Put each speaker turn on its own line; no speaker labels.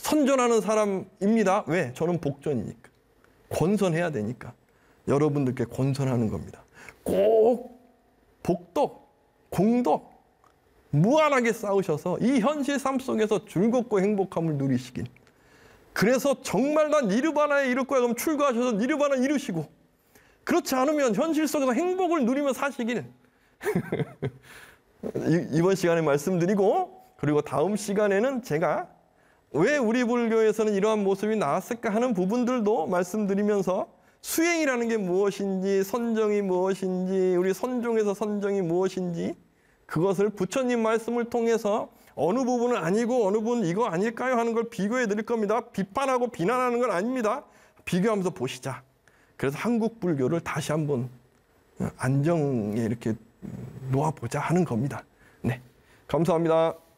선전하는 사람입니다. 왜? 저는 복전이니까. 권선해야 되니까. 여러분들께 권선하는 겁니다. 꼭 복덕, 공덕 무한하게 쌓으셔서 이 현실 삶 속에서 즐겁고 행복함을 누리시길. 그래서 정말 난 니르바나에 이를 거야 그럼 출가하셔서 니르바나 이루시고, 그렇지 않으면 현실 속에서 행복을 누리며 사시길. 이번 시간에 말씀드리고, 그리고 다음 시간에는 제가 왜 우리 불교에서는 이러한 모습이 나왔을까 하는 부분들도 말씀드리면서 수행이라는 게 무엇인지, 선정이 무엇인지, 우리 선종에서 선정이 무엇인지, 그것을 부처님 말씀을 통해서 어느 부분은 아니고 어느 부분은 이거 아닐까요 하는 걸 비교해 드릴 겁니다. 비판하고 비난하는 건 아닙니다. 비교하면서 보시자. 그래서 한국 불교를 다시 한번 안정에 이렇게 놓아보자 하는 겁니다. 네, 감사합니다.